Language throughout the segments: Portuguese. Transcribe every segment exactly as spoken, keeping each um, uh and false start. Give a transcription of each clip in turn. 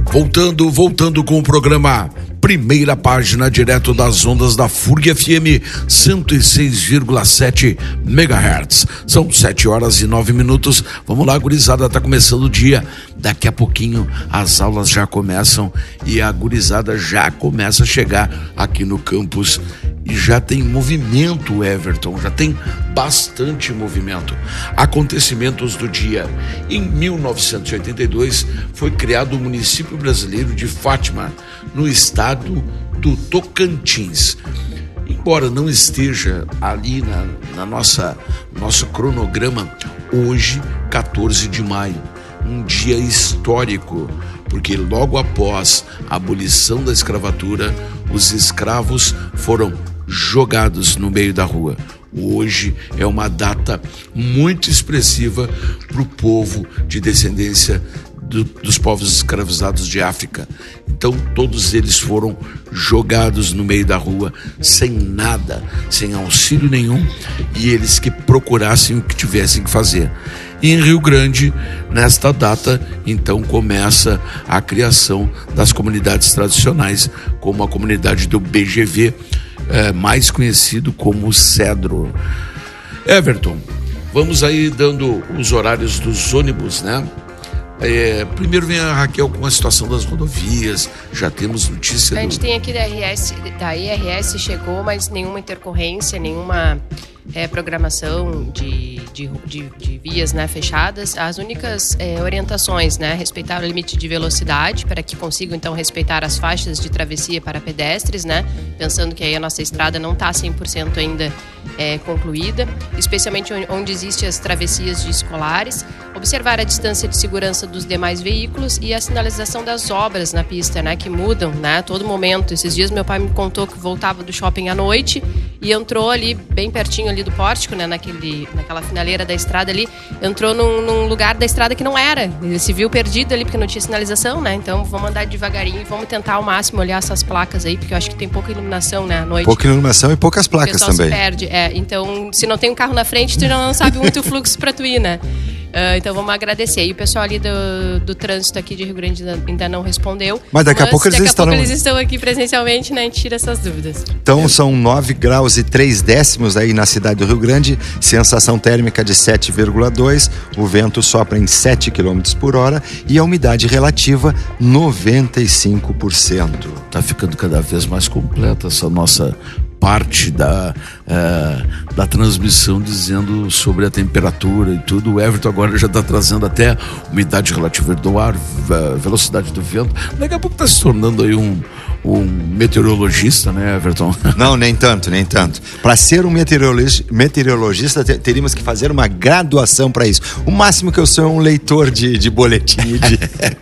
Voltando, voltando com o programa Primeira Página, direto das ondas da F U R G F M cento e seis vírgula sete megahertz. São sete horas e nove minutos. Vamos lá, gurizada, tá começando o dia. Daqui a pouquinho as aulas já começam e a gurizada já começa a chegar aqui no campus. E já tem movimento, Everton, já tem bastante movimento. Acontecimentos do dia. Em mil novecentos e oitenta e dois foi criado o município brasileiro de Fátima, no estado do Tocantins. Embora não esteja ali na, na nossa nosso cronograma, hoje, quatorze de maio, um dia histórico, porque logo após a abolição da escravatura, os escravos foram jogados no meio da rua. Hoje é uma data muito expressiva para o povo de descendência do, dos povos escravizados de África. Então todos eles foram jogados no meio da rua sem nada, sem auxílio nenhum, e eles que procurassem o que tivessem que fazer. E em Rio Grande, nesta data, então começa a criação das comunidades tradicionais, como a comunidade do B G V, é, mais conhecido como Cedro. Everton, vamos aí dando os horários dos ônibus, né? É, primeiro vem a Raquel com a situação das rodovias. Já temos notícia A do... gente tem aqui da R S, da I R S chegou, mas nenhuma intercorrência, nenhuma é, programação de, de, de, de vias, né, fechadas. As únicas é, orientações, né, respeitar o limite de velocidade para que consigam então respeitar as faixas de travessia para pedestres, né, pensando que aí a nossa estrada não está cem por cento ainda é, concluída, especialmente onde, onde existem as travessias de escolares. Observar a distância de segurança dos demais veículos e a sinalização das obras na pista, né, que mudam, né, a todo momento. Esses dias meu pai me contou que voltava do shopping à noite e entrou ali bem pertinho ali do pórtico, né, naquele, naquela finaleira da estrada ali, entrou num, num lugar da estrada que não era. Ele se viu perdido ali porque não tinha sinalização, né, então vamos andar devagarinho e vamos tentar ao máximo olhar essas placas aí, porque eu acho que tem pouca iluminação, né, à noite. Pouca iluminação e poucas placas também. O pessoal se perde, é, então se não tem um carro na frente, tu não sabe muito o fluxo pra tu ir, né. Uh, então vamos agradecer. E o pessoal ali do, do trânsito aqui de Rio Grande ainda não respondeu. Mas daqui mas a pouco eles daqui estarão... a pouco eles estão aqui presencialmente, né? A gente tira essas dúvidas. Então é. São nove graus e três décimos aí na cidade do Rio Grande, sensação térmica de sete vírgula dois, o vento sopra em sete quilômetros por hora e a umidade relativa noventa e cinco por cento. Tá ficando cada vez mais completa essa nossa parte da, uh, da transmissão, dizendo sobre a temperatura e tudo. O Everton agora já está trazendo até umidade relativa do ar, velocidade do vento. Daqui a pouco está se tornando aí um, um meteorologista, né, Everton? Não, nem tanto, nem tanto. Para ser um meteorologista, meteorologista teríamos que fazer uma graduação para isso. O máximo que eu sou é um leitor de, de boletim. De...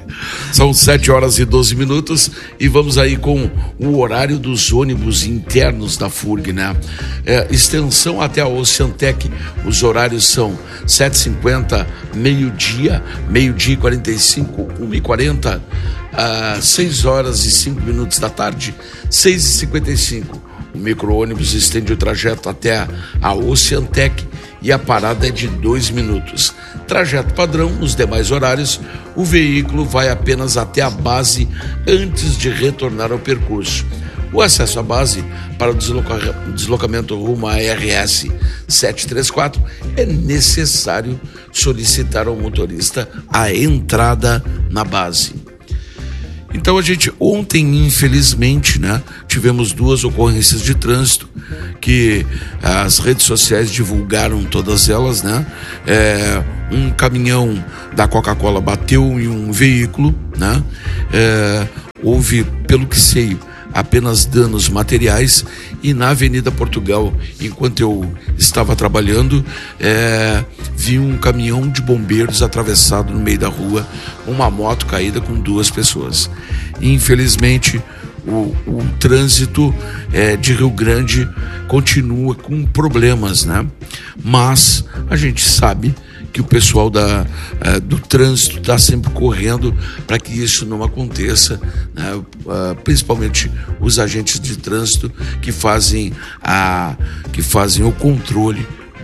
São sete horas e doze minutos e vamos aí com o horário dos ônibus internos da F U R G, né? É, extensão até a Oceantec, os horários são sete e cinquenta, meio-dia, meio-dia e quarenta e cinco, uma e quarenta, uh, seis horas e cinco minutos da tarde, seis e cinquenta e cinco. O micro-ônibus estende o trajeto até a Oceantec e a parada é de dois minutos. Trajeto padrão, nos demais horários, o veículo vai apenas até a base antes de retornar ao percurso. O acesso à base para o desloca- deslocamento rumo à R S setecentos e trinta e quatro é necessário solicitar ao motorista a entrada na base. Então a gente, ontem, infelizmente, né, tivemos duas ocorrências de trânsito que as redes sociais divulgaram todas elas, né? É, um caminhão da Coca-Cola bateu em um veículo, né? É, houve, pelo que sei, apenas danos materiais, e na Avenida Portugal, enquanto eu estava trabalhando, é, vi um caminhão de bombeiros atravessado no meio da rua, uma moto caída com duas pessoas. Infelizmente, o, o trânsito é, de Rio Grande continua com problemas, né? Mas a gente sabe que o pessoal da, uh, do trânsito está sempre correndo para que isso não aconteça, né? uh, principalmente os agentes de trânsito que fazem, a, que fazem o controle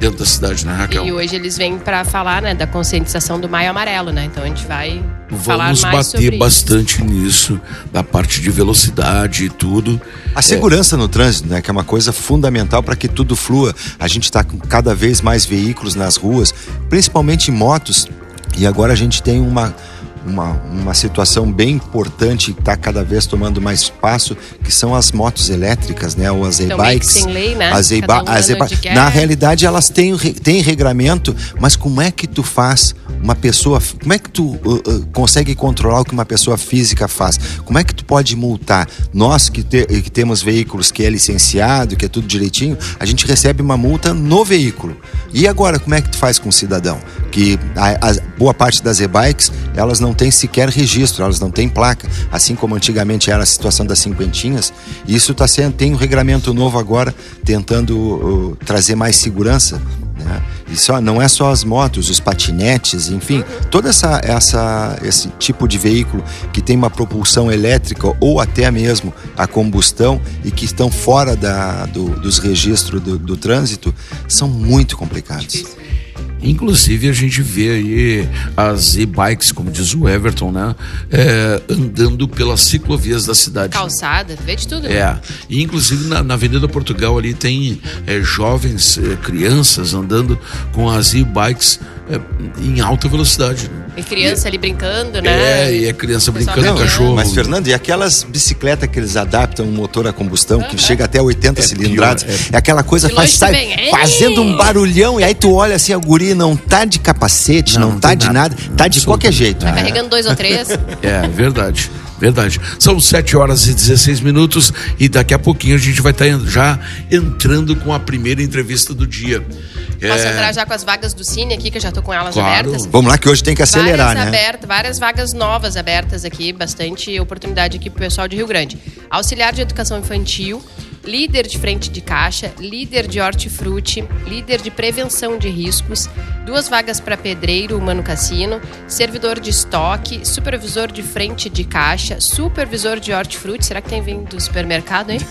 dentro da cidade, né, Raquel? E hoje eles vêm para falar, né, da conscientização do Maio Amarelo, né? Então a gente vai Vamos falar mais sobre bater isso. bastante nisso, da parte de velocidade e tudo. A segurança é. no trânsito, né, que é uma coisa fundamental para que tudo flua. A gente está com cada vez mais veículos nas ruas, principalmente motos, e agora a gente tem uma... Uma, uma situação bem importante que está cada vez tomando mais espaço, que são as motos elétricas, né? Ou as e-bikes. Sem lei, né? As e-ba- um as e-ba- Na realidade, elas têm, têm regramento, mas como é que tu faz uma pessoa... Como é que tu uh, uh, consegue controlar o que uma pessoa física faz? Como é que tu pode multar? Nós que, te, que temos veículos que é licenciado, que é tudo direitinho, a gente recebe uma multa no veículo. E agora, como é que tu faz com o cidadão? Que a, a boa parte das e-bikes, elas não têm sequer registro, elas não têm placa, assim como antigamente era a situação das cinquentinhas. Isso tá sendo, tem um regramento novo agora, tentando uh, trazer mais segurança, né? E só, não é só as motos, os patinetes, enfim, todo essa, essa, esse tipo de veículo que tem uma propulsão elétrica ou até mesmo a combustão e que estão fora da, do, dos registros do, do trânsito, são muito complicados. Inclusive a gente vê aí as e-bikes, como diz o Everton, né? É, andando pelas ciclovias da cidade. Calçada, vê de tudo. Né? É, e inclusive na, na Avenida Portugal ali tem é, jovens, é, crianças andando com as e-bikes é, em alta velocidade. Né? E criança e, ali brincando, né? É, e é criança brincando Não, com cachorro. Mas, Fernando, e aquelas bicicletas que eles adaptam um motor a combustão, que uhum. chega até oitenta é cilindradas, pior, é... é aquela coisa, faz, sai, fazendo um barulhão, e aí tu olha assim, a guria não tá de capacete, não, não tá de nada, nada tá de qualquer jeito. Tá é. carregando dois ou três. É, verdade. Verdade. São sete horas e dezesseis minutos e daqui a pouquinho a gente vai estar já entrando com a primeira entrevista do dia. Posso é... entrar já com as vagas do Cine aqui, que eu já tô com elas claro. abertas? Vamos lá, que hoje tem que acelerar, várias né? Abertas, várias vagas novas abertas aqui, bastante oportunidade aqui pro pessoal de Rio Grande. Auxiliar de Educação Infantil, líder de frente de caixa, líder de hortifruti, líder de prevenção de riscos, duas vagas para pedreiro, humano cassino, servidor de estoque, supervisor de frente de caixa, supervisor de hortifruti, será que tem vindo do supermercado, hein?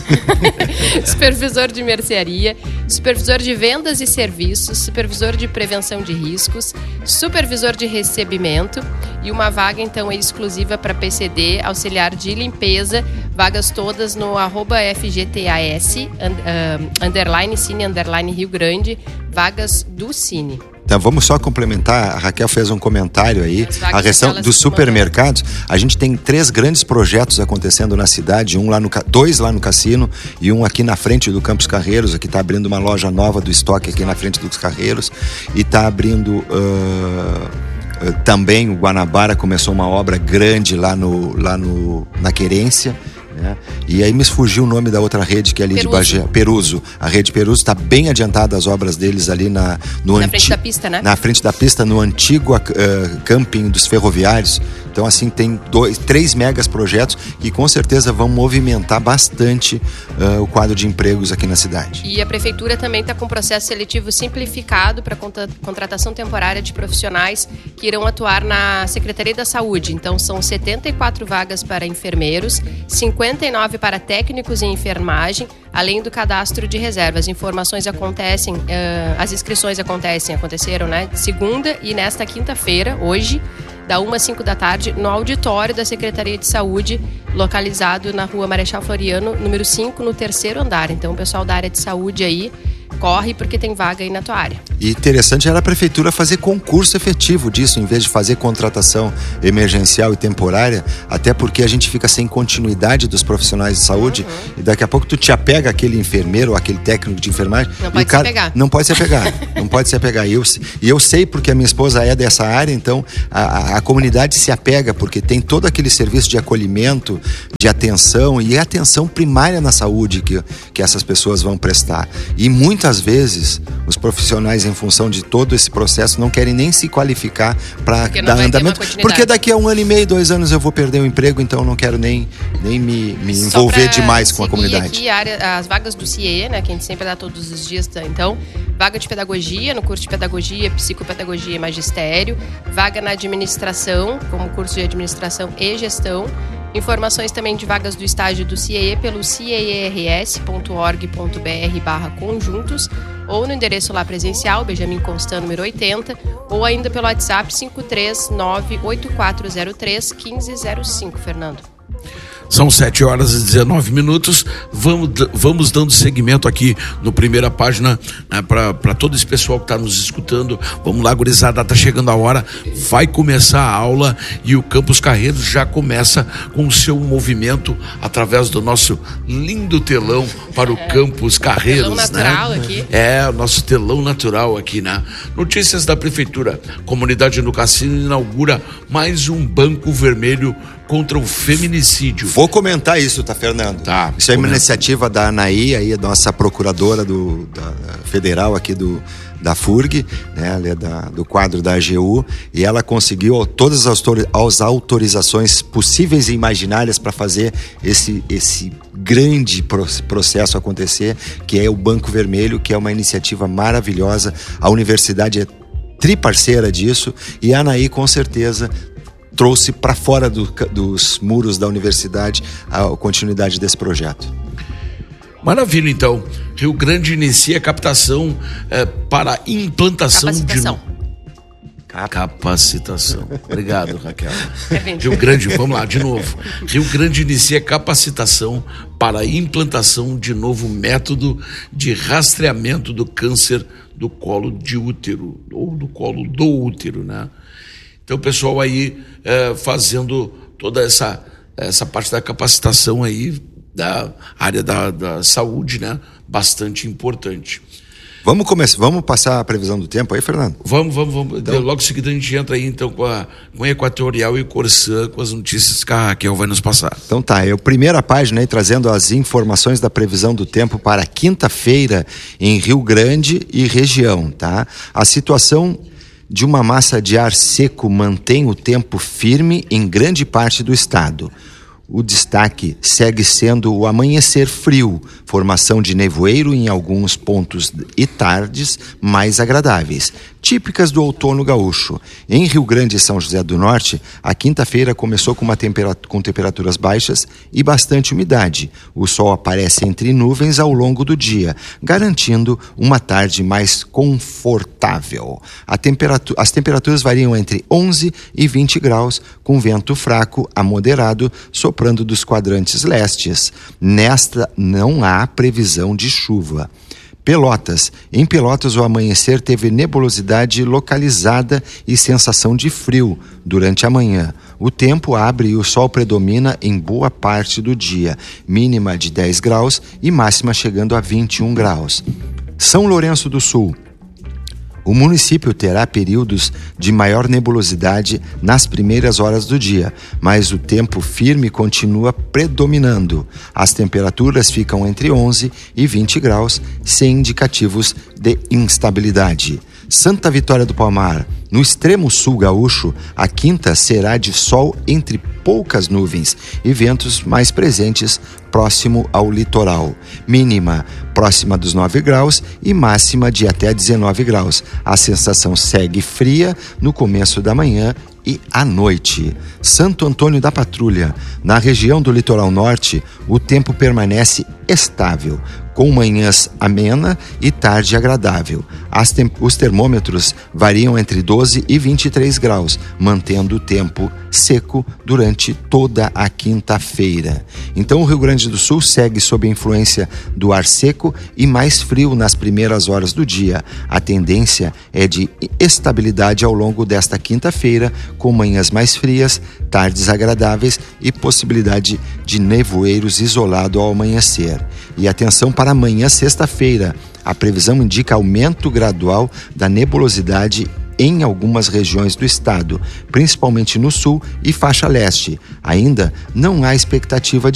Supervisor de mercearia, supervisor de vendas e serviços, supervisor de prevenção de riscos, supervisor de recebimento e uma vaga então exclusiva para P C D, auxiliar de limpeza, vagas todas no arroba F G T A S, uh, underline Cine, underline Rio Grande, vagas do Cine. Então vamos só complementar, a Raquel fez um comentário aí, a questão dos supermercados. A gente tem três grandes projetos acontecendo na cidade, um lá no, dois lá no Cassino e um aqui na frente do Campos Carreiros, aqui está abrindo uma loja nova do estoque aqui na frente dos Carreiros e está abrindo... Uh... Também o Guanabara começou uma obra grande lá, no, lá no, na Querência, né? E aí me fugiu o nome da outra rede que é ali Peruso. de Bagé, Peruso. A rede Peruso está bem adiantada as obras deles ali na, no na anti... frente da pista, né? Na frente da pista, no antigo uh, camping dos ferroviários. Então, assim, tem dois, três megas projetos que com certeza vão movimentar bastante uh, o quadro de empregos aqui na cidade. E a Prefeitura também está com um processo seletivo simplificado para contra- contratação temporária de profissionais que irão atuar na Secretaria da Saúde. Então, são setenta e quatro vagas para enfermeiros, cinquenta e nove para técnicos em enfermagem, além do cadastro de reservas. Informações acontecem, uh, as inscrições acontecem, aconteceram, né? Segunda e nesta quinta-feira, hoje, da uma às cinco da tarde, no auditório da Secretaria de Saúde, localizado na rua Marechal Floriano, número cinco, no terceiro andar. Então, o pessoal da área de saúde aí, corre porque tem vaga aí na tua área. E interessante era a Prefeitura fazer concurso efetivo disso, em vez de fazer contratação emergencial e temporária, até porque a gente fica sem continuidade dos profissionais de saúde, uhum. E daqui a pouco tu te apega àquele enfermeiro ou aquele técnico de enfermagem. Não pode e o cara, se apegar. Não pode se apegar, não pode se apegar. E eu, e eu sei porque a minha esposa é dessa área, então a, a, a comunidade se apega, porque tem todo aquele serviço de acolhimento, de atenção, e é atenção primária na saúde que, que essas pessoas vão prestar. E muitas vezes os profissionais, em função de todo esse processo, não querem nem se qualificar para dar andamento, porque daqui a um ano e meio, dois anos eu vou perder o emprego, então eu não quero nem, nem me, me envolver demais com a comunidade. Aqui a área, as vagas do C I E, né, que a gente sempre dá todos os dias, tá? Então, vaga de pedagogia, no curso de pedagogia, psicopedagogia e magistério, vaga na administração, como curso de administração e gestão, Informações também de vagas do estágio do C I E E pelo ciers ponto org ponto br barra conjuntos ou no endereço lá presencial, Benjamin Constant, número oitenta, ou ainda pelo WhatsApp cinco três nove oito quatro zero três um cinco zero cinco, Fernando. São sete horas e dezenove minutos. Vamos, vamos dando seguimento aqui no Primeira Página, né, para todo esse pessoal que está nos escutando. Vamos lá, gurizada, tá chegando a hora. Vai começar a aula e o Campus Carreiros já começa com o seu movimento através do nosso lindo telão para o Campus Carreiros. Telão natural, né? Aqui. É, o nosso telão natural aqui, né? Notícias da Prefeitura. Comunidade no Cassino inaugura mais um banco vermelho contra o feminicídio. Vou comentar isso, tá, Fernando? Tá. Isso é uma comenta. iniciativa da Anaí, aí, a nossa procuradora do, da, federal aqui do, da F U R G, né, ali da, do quadro da A G U, e ela conseguiu todas as, as autorizações possíveis e imaginárias para fazer esse, esse grande processo acontecer, que é o Banco Vermelho, que é uma iniciativa maravilhosa. A universidade é triparceira disso, e a Anaí, com certeza, trouxe para fora do, dos muros da universidade a continuidade desse projeto. Maravilha, então. Rio Grande inicia captação é, para implantação Capacitação. de... Capacitação. Obrigado, Raquel. É Rio Grande, vamos lá, de novo. Rio Grande inicia capacitação para a implantação de novo método de rastreamento do câncer do colo de útero, ou do colo do útero, né? Então, o pessoal aí é, fazendo toda essa, essa parte da capacitação aí da área da, da saúde, né? Bastante importante. Vamos começar, vamos passar a previsão do tempo aí, Fernando? Vamos, vamos, vamos. Então, logo em seguida a gente entra aí então com a, com a Equatorial e Corsã, com as notícias que a Raquel vai nos passar. Então tá, é a primeira página aí trazendo as informações da previsão do tempo para quinta-feira em Rio Grande e região, tá? A situação de uma massa de ar seco mantém o tempo firme em grande parte do estado. O destaque segue sendo o amanhecer frio, formação de nevoeiro em alguns pontos e tardes mais agradáveis, típicas do outono gaúcho. Em Rio Grande e São José do Norte, a quinta-feira começou com, uma temperatura, com temperaturas baixas e bastante umidade. O sol aparece entre nuvens ao longo do dia, garantindo uma tarde mais confortável. A temperatura, as temperaturas variam entre onze e vinte graus, com vento fraco a moderado, soprando dos quadrantes lestes. Nesta não há previsão de chuva. Pelotas. Em Pelotas, o amanhecer teve nebulosidade localizada e sensação de frio durante a manhã. O tempo abre e o sol predomina em boa parte do dia, mínima de dez graus e máxima chegando a vinte e um graus. São Lourenço do Sul. O município terá períodos de maior nebulosidade nas primeiras horas do dia, mas o tempo firme continua predominando. As temperaturas ficam entre onze e vinte graus, sem indicativos de instabilidade. Santa Vitória do Palmar. No extremo sul gaúcho, a quinta será de sol entre poucas nuvens e ventos mais presentes próximo ao litoral. Mínima próxima dos nove graus e máxima de até dezenove graus. A sensação segue fria no começo da manhã e à noite. Santo Antônio da Patrulha. Na região do litoral norte, o tempo permanece estável, com manhãs amena e tarde agradável. As tem- os termômetros variam entre doze e vinte e três graus, mantendo o tempo seco durante toda a quinta-feira. Então o Rio Grande do Sul segue sob a influência do ar seco e mais frio nas primeiras horas do dia. A tendência é de estabilidade ao longo desta quinta-feira, com manhãs mais frias, tardes agradáveis e possibilidade de nevoeiros isolado ao amanhecer. E atenção para amanhã, sexta-feira. A previsão indica aumento gradual da nebulosidade em algumas regiões do estado, principalmente no sul e faixa leste. Ainda não há expectativa de